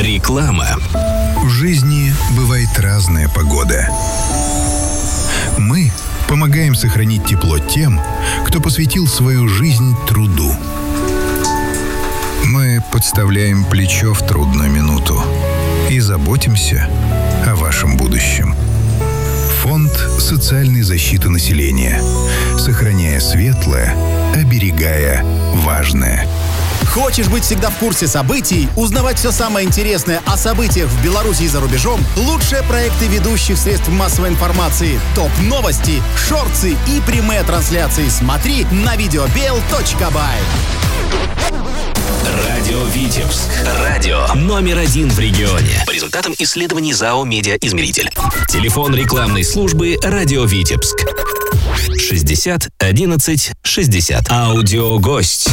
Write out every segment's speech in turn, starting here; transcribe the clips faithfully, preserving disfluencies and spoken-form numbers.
Реклама. В жизни бывает разная погода. Мы помогаем сохранить тепло тем, кто посвятил свою жизнь труду. Мы подставляем плечо в трудную минуту и заботимся о вашем будущем. Фонд социальной защиты населения. Сохраняя светлое, оберегая важное. Хочешь быть всегда в курсе событий, узнавать все самое интересное о событиях в Беларуси и за рубежом? Лучшие проекты ведущих средств массовой информации, топ-новости, шорты и прямые трансляции смотри на видеобел точка бай. Радио Витебск. Радио номер один в регионе. По результатам исследований ЗАО «Медиаизмеритель». Телефон рекламной службы «Радио Витебск». шестьдесят одиннадцать шестьдесят. Аудиогость.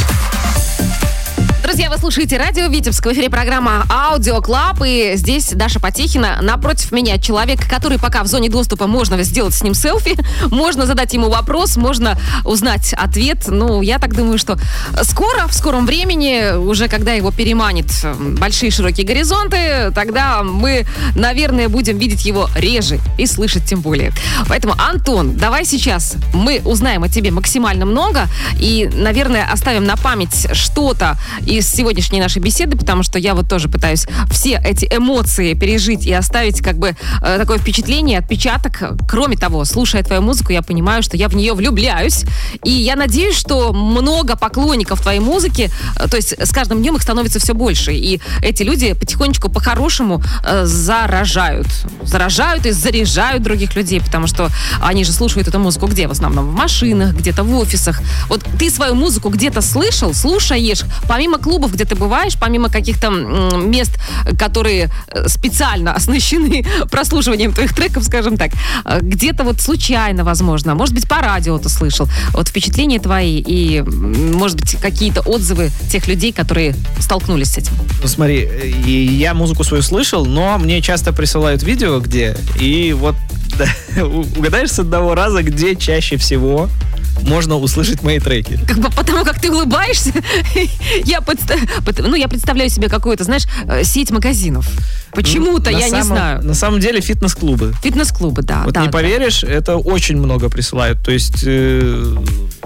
Друзья, вы слушаете радио Витебск. В эфире программа «Аудио Клаб». И здесь Даша Потехина. Напротив меня человек, который пока в зоне доступа, можно сделать с ним селфи, можно задать ему вопрос, можно узнать ответ. Ну, я так думаю, что скоро, в скором времени, уже когда его переманит большие широкие горизонты, тогда мы, наверное, будем видеть его реже и слышать тем более. Поэтому, Антон, давай сейчас мы узнаем о тебе максимально много и, наверное, оставим на память что-то из сегодняшней нашей беседы, потому что я вот тоже пытаюсь все эти эмоции пережить и оставить как бы э, такое впечатление, отпечаток. Кроме того, слушая твою музыку, я понимаю, что я в нее влюбляюсь. И я надеюсь, что много поклонников твоей музыки, э, то есть с каждым днем их становится все больше. И эти люди потихонечку, по-хорошему э, заражают. Заражают и заряжают других людей, потому что они же слушают эту музыку где? В основном в машинах, где-то в офисах. Вот ты свою музыку где-то слышал, слушаешь, помимо клубов, где ты бываешь, помимо каких-то м, мест, которые специально оснащены прослушиванием твоих треков, скажем так, где-то вот случайно, возможно, может быть, по радио ты слышал, вот впечатления твои и, может быть, какие-то отзывы тех людей, которые столкнулись с этим. Ну, смотри, я музыку свою слышал, но мне часто присылают видео, где, и вот да, угадаешь с одного раза, где чаще всего можно услышать мои треки. Как бы потому как ты улыбаешься, я, подста... ну, я представляю себе какую-то, знаешь, сеть магазинов. Почему-то, на я самом, не знаю. На самом деле фитнес-клубы. Фитнес-клубы, да. Вот да, не да. поверишь, это очень много присылают. То есть... Э-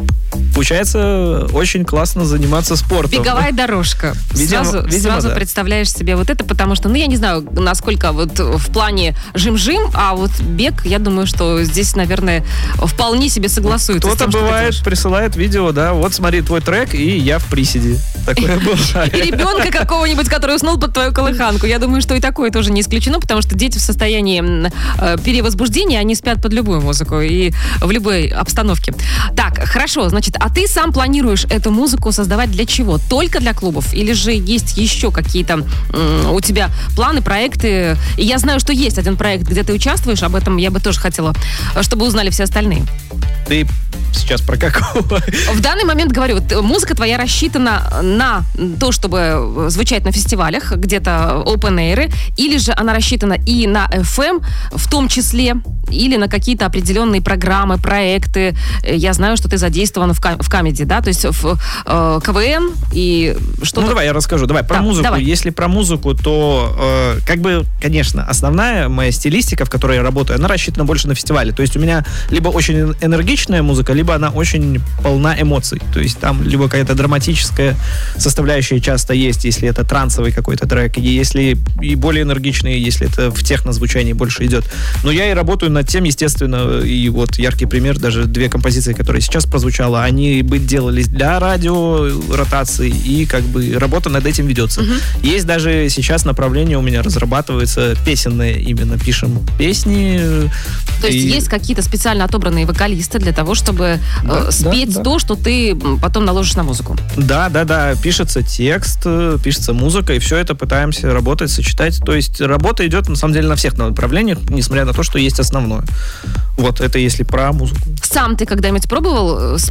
Получается, очень классно заниматься спортом. Беговая дорожка. Видимо, сразу видимо, сразу да. представляешь себе вот это, потому что, ну, я не знаю, насколько вот в плане жим-жим, а вот бег, я думаю, что здесь, наверное, вполне себе согласуется. Кто-то с тем, бывает, что присылает видео, да, вот смотри, твой трек, и я в приседе. Такое бывает. И ребенка какого-нибудь, который уснул под твою колыханку. Я думаю, что и такое тоже не исключено, потому что дети в состоянии э, перевозбуждения, они спят под любую музыку и в любой обстановке. Так, хорошо, значит, а ты сам планируешь эту музыку создавать для чего? Только для клубов? Или же есть еще какие-то м, у тебя планы, проекты? И я знаю, что есть один проект, где ты участвуешь, об этом я бы тоже хотела, чтобы узнали все остальные. Ты сейчас про какого? В данный момент, говорю, музыка твоя рассчитана на то, чтобы звучать на фестивалях, где-то open-air, или же она рассчитана и на эф эм в том числе, или на какие-то определенные программы, проекты. Я знаю, что ты задействован в, кам- в камеди, да, то есть в э, КВН и что-то... Ну, давай я расскажу. Давай, про да, музыку. Давай. Если про музыку, то э, как бы, конечно, основная моя стилистика, в которой я работаю, она рассчитана больше на фестивале. То есть у меня либо очень энергичная музыка, либо она очень полна эмоций. То есть там либо какая-то драматическая составляющая часто есть, если это трансовый какой-то трек, и если и более энергичный, если это в технозвучании больше идет. Но я и работаю над тем, естественно, и вот яркий пример, даже две композиции, которые сейчас прозвучало, они бы делались для радио ротации, и как бы работа над этим ведется. Uh-huh. Есть даже сейчас направление у меня разрабатывается песенное, именно пишем песни. То есть и... есть какие-то специально отобранные вокалисты для того, чтобы да, э, спеть да, да. то, что ты потом наложишь на музыку. Да, да, да. Пишется текст, пишется музыка, и все это пытаемся работать, сочетать. То есть работа идет, на самом деле, на всех направлениях, несмотря на то, что есть основное. Вот, это если про музыку. Сам ты когда-нибудь пробовал спеть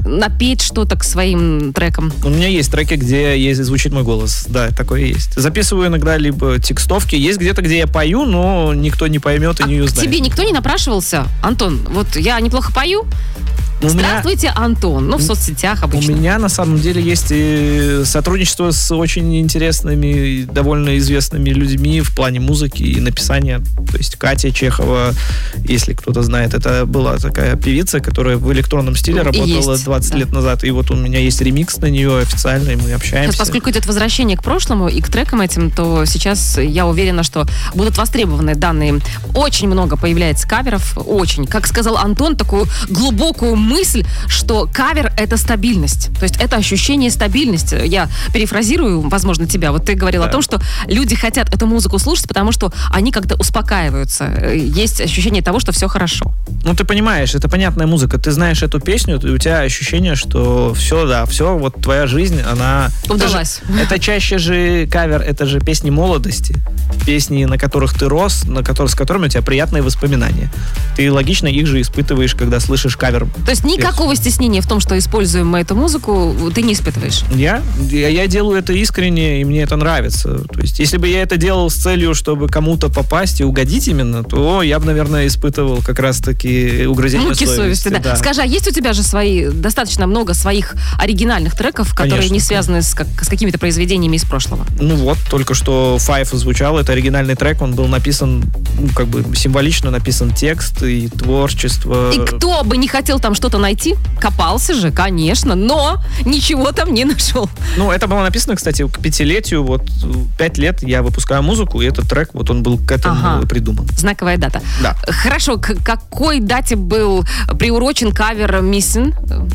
напеть что-то к своим трекам? У меня есть треки, где есть, звучит мой голос. Да, такое есть. Записываю иногда либо текстовки. Есть где-то, где я пою, но никто не поймет и а не узнает. К тебе никто не напрашивался? Антон, вот я неплохо пою. У Здравствуйте, меня... Антон. Ну, в соцсетях обычно. У меня, на самом деле, есть и сотрудничество с очень интересными, довольно известными людьми в плане музыки и написания. То есть Катя Чехова, если кто-то знает, это была такая певица, которая в электронном стиле работала есть, двадцать да. лет назад. И вот у меня есть ремикс на нее официальный, мы общаемся. Сейчас, поскольку идет возвращение к прошлому и к трекам этим, то сейчас я уверена, что будут востребованы данные. Очень много появляется каверов. Очень. Как сказал Антон, такую глубокую мысль, что кавер — это стабильность. То есть это ощущение стабильности. Я перефразирую, возможно, тебя. Вот ты говорил да. о том, что люди хотят эту музыку слушать, потому что они как-то успокаиваются. Есть ощущение того, что все хорошо. Ну, ты понимаешь, это понятная музыка. Ты знаешь эту песню, и у тебя ощущение, что все, да, все, вот твоя жизнь, она... Удалась. Это, же, это чаще же кавер, это же песни молодости. Песни, на которых ты рос, на которых, с которыми у тебя приятные воспоминания. Ты логично их же испытываешь, когда слышишь кавер. То есть никакого стеснения в том, что используем мы эту музыку, ты не испытываешь? Я? Я, я делаю это искренне, и мне это нравится. То есть, если бы я это делал с целью, чтобы кому-то попасть и угодить именно, то я бы, наверное, испытывал как раз-таки угрызение Муки совести. совести, да. да. Скажи, а есть у тебя же свои, достаточно много своих оригинальных треков, которые Конечно, не связаны с, как, с какими-то произведениями из прошлого? Ну вот, только что Five звучал, это оригинальный трек, он был написан, ну, как бы символично написан текст и творчество. И кто бы не хотел там что-то найти, копался же, конечно, но ничего там не нашел. Ну, это было написано, кстати, к пятилетию, вот пять лет я выпускаю музыку, и этот трек, вот он был к этому ага. придуман. Знаковая дата. Да. Хорошо, к какой дате был приурочен кавер «Missing»?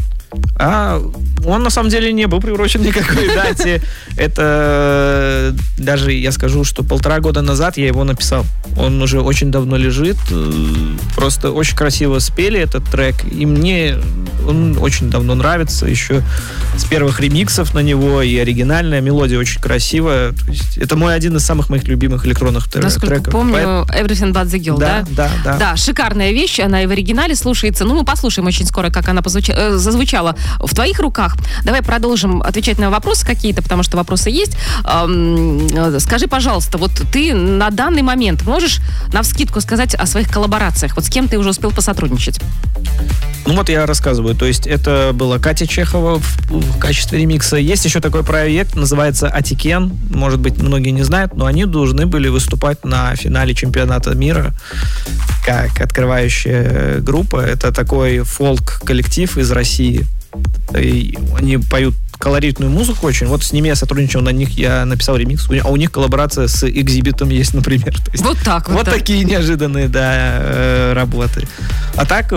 А он на самом деле не был приурочен никакой дате. Это даже, я скажу, что полтора года назад я его написал. Он уже очень давно лежит. Просто очень красиво спели этот трек. И мне он очень давно нравится. Еще с первых ремиксов на него. И оригинальная мелодия очень красивая. То есть это мой один из самых моих любимых электронных треков. Насколько помню, Everything But The Girl, да? Да, да, да. Да, шикарная вещь. Она и в оригинале слушается. Ну, мы послушаем очень скоро, как она позвуча... зазвучала в твоих руках. Давай продолжим отвечать на вопросы какие-то, потому что вопросы есть. Эм, скажи, пожалуйста, вот ты на данный момент можешь навскидку сказать о своих коллаборациях? Вот с кем ты уже успел посотрудничать? Ну вот я рассказываю. То есть это была Катя Чехова в, в качестве ремикса. Есть еще такой проект, называется Атикен. Может быть, многие не знают, но они должны были выступать на финале чемпионата мира как открывающая группа. Это такой фолк-коллектив из России. И они поют колоритную музыку очень. Вот с ними я сотрудничал, на них я написал ремикс. А у них коллаборация с Экзибитом есть, например. То есть вот так вот. Вот так. такие неожиданные, да, работы. А так...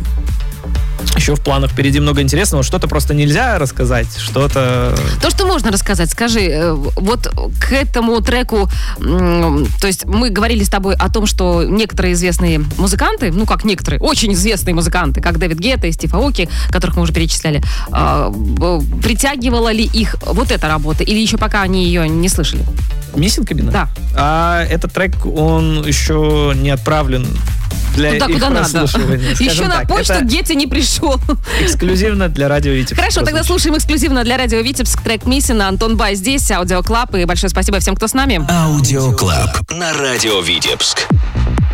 Еще в планах впереди много интересного. Что-то просто нельзя рассказать, что-то... То, что можно рассказать. Скажи, вот к этому треку, то есть мы говорили с тобой о том, что некоторые известные музыканты, ну как некоторые, очень известные музыканты, как Дэвид Гетта и Стив Аоки, которых мы уже перечисляли, притягивала ли их вот эта работа, или еще пока они ее не слышали? Missing Cabin? Да. А этот трек, он еще не отправлен для туда, их куда прослушивания. Надо. Еще так, на почту Гетти не пришел. Эксклюзивно для Радио Витебск. Хорошо, тогда слушаем эксклюзивно для Радио Витебск трек «Missing». Антон Бай здесь, Аудио Клаб. И большое спасибо всем, кто с нами. Аудио Клаб на Радио Витебск.